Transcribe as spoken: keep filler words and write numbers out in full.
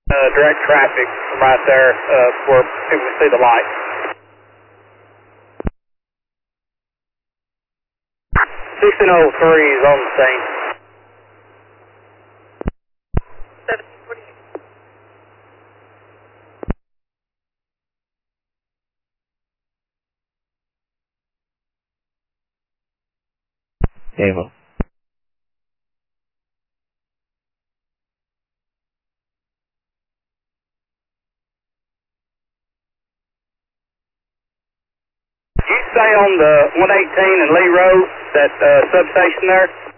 Uh, direct traffic from right there uh, where people can see the light. sixteen oh three is on the scene. seventeen forty-eight. Ava. You stay on the one eighteen and Lee Road, that uh, substation there.